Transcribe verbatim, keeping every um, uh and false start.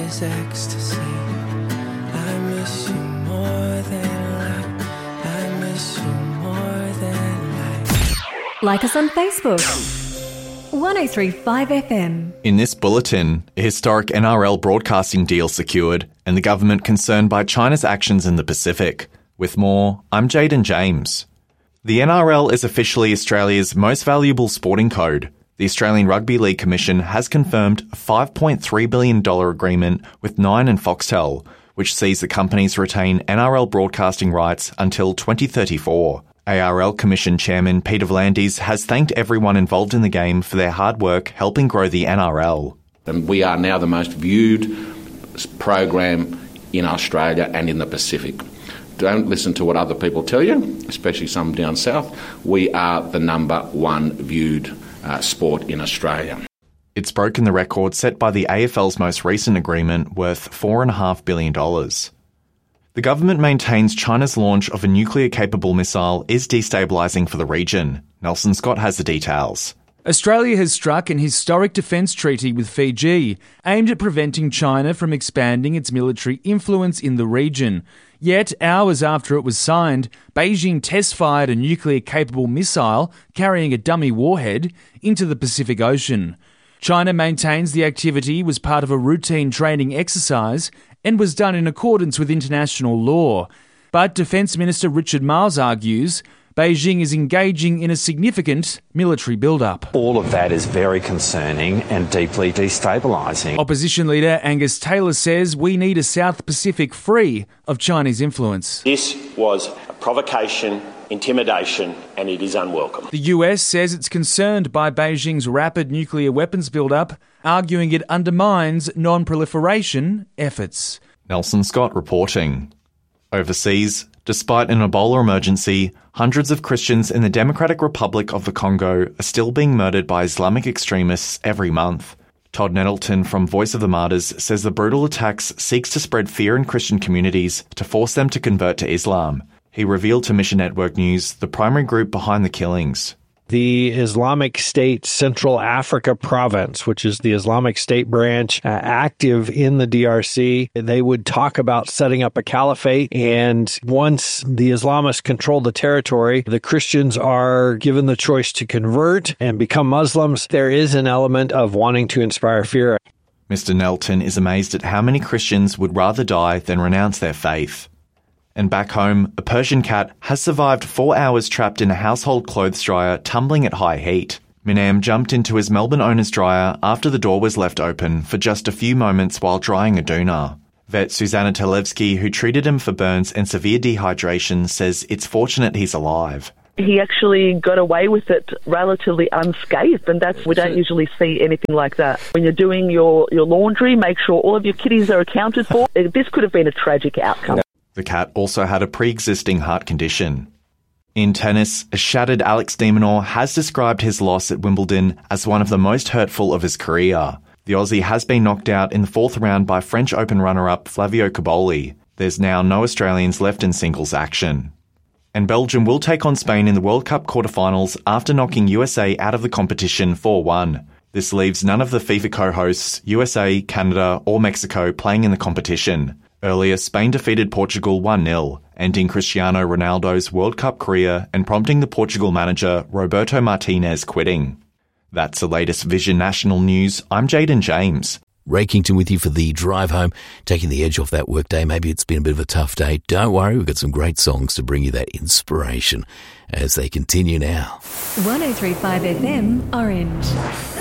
is ecstasy. I miss you more than life. I miss you more than life. Like us on Facebook. one oh three point five F M. In this bulletin, a historic N R L broadcasting deal secured and the government concerned by China's actions in the Pacific. With more, I'm Jaden James. The N R L is officially Australia's most valuable sporting code. The Australian Rugby League Commission has confirmed a five point three billion dollars agreement with Nine and Foxtel, which sees the companies retain N R L broadcasting rights until twenty thirty-four. A R L Commission Chairman Peter V'landys has thanked everyone involved in the game for their hard work helping grow the N R L. And we are now the most viewed program in Australia and in the Pacific. Don't listen to what other people tell you, especially some down south. We are the number one viewed uh, sport in Australia. It's broken the record set by the A F L's most recent agreement worth four point five billion dollars. The government maintains China's launch of a nuclear-capable missile is destabilising for the region. Nelson Scott has the details. Australia has struck an historic defence treaty with Fiji, aimed at preventing China from expanding its military influence in the region. Yet, hours after it was signed, Beijing test-fired a nuclear-capable missile carrying a dummy warhead into the Pacific Ocean. China maintains the activity was part of a routine training exercise and was done in accordance with international law. But Defence Minister Richard Marles argues Beijing is engaging in a significant military build-up. All of that is very concerning and deeply destabilising. Opposition leader Angus Taylor says we need a South Pacific free of Chinese influence. This was a provocation, intimidation, and it is unwelcome. The U S says it's concerned by Beijing's rapid nuclear weapons build-up, arguing it undermines non-proliferation efforts. Nelson Scott reporting. Overseas, despite an Ebola emergency, hundreds of Christians in the Democratic Republic of the Congo are still being murdered by Islamic extremists every month. Todd Nettleton from Voice of the Martyrs says the brutal attacks seeks to spread fear in Christian communities to force them to convert to Islam. He revealed to Mission Network News the primary group behind the killings. The Islamic State Central Africa Province, which is the Islamic State branch uh, active in the D R C, they would talk about setting up a caliphate. And once the Islamists control the territory, the Christians are given the choice to convert and become Muslims. There is an element of wanting to inspire fear. Mister Nelton is amazed at how many Christians would rather die than renounce their faith. And back home, a Persian cat has survived four hours trapped in a household clothes dryer tumbling at high heat. Minam jumped into his Melbourne owner's dryer after the door was left open for just a few moments while drying a doona. Vet Susanna Televsky, who treated him for burns and severe dehydration, says it's fortunate he's alive. He actually got away with it relatively unscathed, and that's we don't usually see anything like that. When you're doing your, your laundry, make sure all of your kitties are accounted for. This could have been a tragic outcome. The cat also had a pre-existing heart condition. In tennis, a shattered Alex de Minaur has described his loss at Wimbledon as one of the most hurtful of his career. The Aussie has been knocked out in the fourth round by French Open runner-up Flavio Cobolli. There's now no Australians left in singles action. And Belgium will take on Spain in the World Cup quarterfinals after knocking U S A out of the competition four one. This leaves none of the FIFA co-hosts, U S A, Canada or Mexico, playing in the competition. Earlier, Spain defeated Portugal one nil, ending Cristiano Ronaldo's World Cup career and prompting the Portugal manager Roberto Martinez quitting. That's the latest Vision National News. I'm Jaden James. Ray Kington with you for the drive home, taking the edge off that workday. Maybe it's been a bit of a tough day. Don't worry, we've got some great songs to bring you that inspiration as they continue now. one oh three point five F M, Orange.